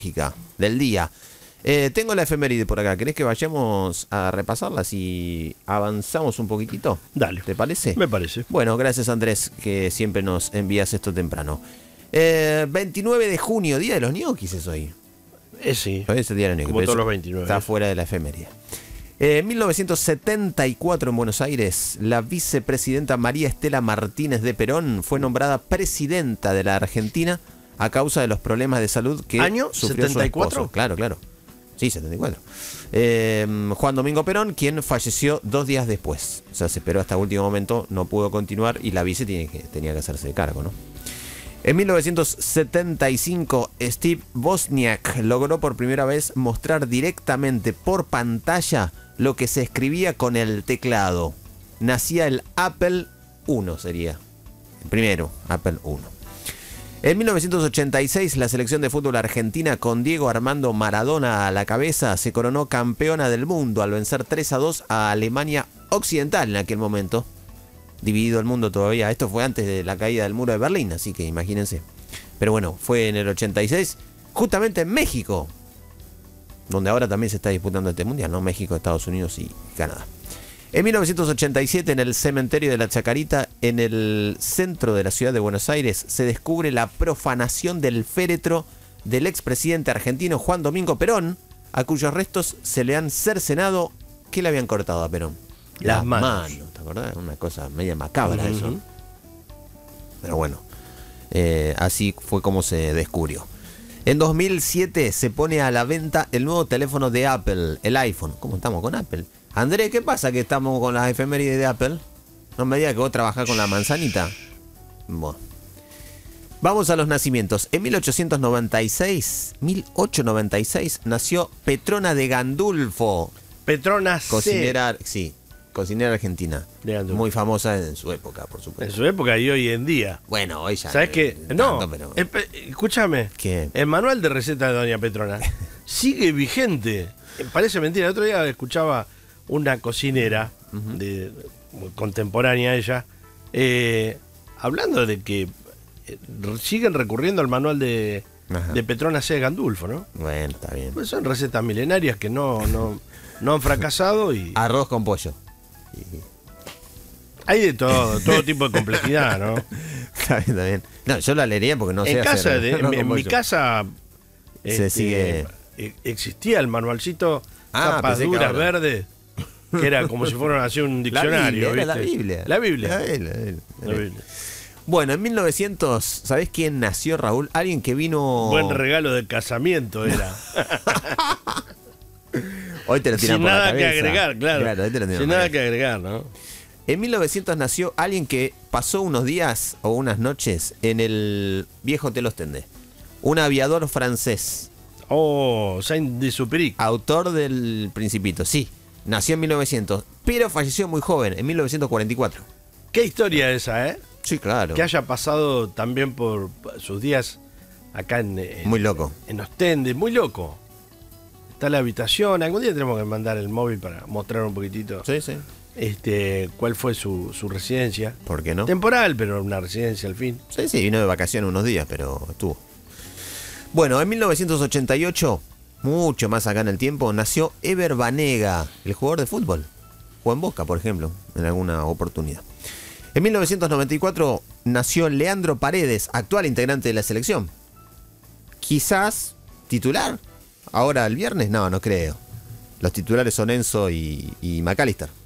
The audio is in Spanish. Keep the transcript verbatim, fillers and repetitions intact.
del día. Eh, tengo la efeméride por acá. ¿Querés que vayamos a repasarla si avanzamos un poquitito? Dale. ¿Te parece? Me parece. Bueno, gracias Andrés, que siempre nos envías esto temprano. Eh, veintinueve de junio, Día de los Ñoquis es hoy. Eh, sí. Hoy es el Día de los Ñoquis. Como todos los veintinueve. Está fuera de la efeméride. En eh, mil novecientos setenta y cuatro en Buenos Aires, la vicepresidenta María Estela Martínez de Perón fue nombrada presidenta de la Argentina a causa de los problemas de salud que ¿Año sufrió setenta y cuatro? su esposo. Claro, claro. Sí, setenta y cuatro. Eh, Juan Domingo Perón, quien falleció dos días después. O sea, se esperó hasta el último momento, no pudo continuar y la vice tiene que, tenía que hacerse de cargo, ¿no? En mil novecientos setenta y cinco, Steve Wozniak logró por primera vez mostrar directamente por pantalla lo que se escribía con el teclado. Nacía el Apple uno, sería. El primero, Apple uno. En mil novecientos ochenta y seis, la selección de fútbol argentina con Diego Armando Maradona a la cabeza se coronó campeona del mundo al vencer tres a dos a Alemania Occidental en aquel momento. Dividido el mundo todavía. Esto fue antes de la caída del muro de Berlín, así que imagínense. Pero bueno, fue en el ochenta y seis, justamente en México, donde ahora también se está disputando este mundial, ¿no? México, Estados Unidos y Canadá. En mil novecientos ochenta y siete, en el cementerio de la Chacarita, en el centro de la ciudad de Buenos Aires, se descubre la profanación del féretro del expresidente argentino Juan Domingo Perón, a cuyos restos se le han cercenado. ¿Qué le habían cortado a Perón? Las, Las manos. manos, ¿te acordás? Una cosa media macabra, Uh-huh. eso. Pero bueno, eh, así fue como se descubrió. En dos mil siete se pone a la venta el nuevo teléfono de Apple, el iPhone. ¿Cómo estamos con Apple? Andrés, ¿qué pasa que estamos con las efemérides de Apple? No me digas que vos trabajás con la manzanita. Bueno. Vamos a los nacimientos. En mil ochocientos noventa y seis, mil ochocientos noventa y seis nació Petrona de Gandulfo. Petrona C. Cocinera, sí, cocinera argentina. De Gandulfo. Muy famosa en su época, por supuesto. En su época y hoy en día. Bueno, hoy ya. ¿Sabes eh, qué? tanto, No, pero... espe- escúchame. ¿Qué? El manual de receta de Doña Petrona sigue vigente. Eh, Parece mentira. El otro día escuchaba una cocinera Uh-huh. de, contemporánea a ella, eh, hablando de que eh, siguen recurriendo al manual de, Ajá. de Petrona C. de Gandulfo, ¿no? Bueno, está bien. Pues son recetas milenarias que no, no, no han fracasado y Arroz con pollo. hay de todo, todo tipo de complejidad, ¿no? Está bien, está bien. No, yo la leería porque no sé en casa, hacer de- arroz en, con en mi pollo. casa Se este, sigue- eh, existía el manualcito, Ah, tapas pensé que duras ahora. verdes, que era como si fuera así un La diccionario. Biblia, era la ¿viste? Biblia. La Biblia. La Biblia, la Biblia. La Biblia. Bueno, en mil novecientos, ¿sabés quién nació, Raúl? Alguien que vino... Buen regalo de casamiento era. Hoy te lo tiran Sin por la nada que cabeza. agregar, claro. hoy te lo tiran Sin por la nada cabeza. que agregar, ¿no? En mil novecientos nació alguien que pasó unos días o unas noches en el viejo Hotel Ostende. Un aviador francés, Oh, Saint-Exupéry. autor del Principito, sí. Nació en mil novecientos, pero falleció muy joven, en mil novecientos cuarenta y cuatro. Qué historia esa, ¿eh? Sí, claro. Que haya pasado también por sus días acá en, en- Muy loco. en Ostende, muy loco. Está la habitación. Algún día tenemos que mandar el móvil para mostrar un poquitito Sí, sí. este cuál fue su, su residencia. ¿Por qué no? Temporal, pero una residencia al fin. Sí, sí, vino de vacaciones unos días, pero estuvo. Bueno, en mil novecientos ochenta y ocho, mucho más acá en el tiempo, nació Ever Banega, el jugador de fútbol. Jugó en Boca, por ejemplo, en alguna oportunidad. En mil novecientos noventa y cuatro nació Leandro Paredes, actual integrante de la selección. Quizás titular. Ahora el viernes, no, no creo. Los titulares son Enzo y, y McAllister.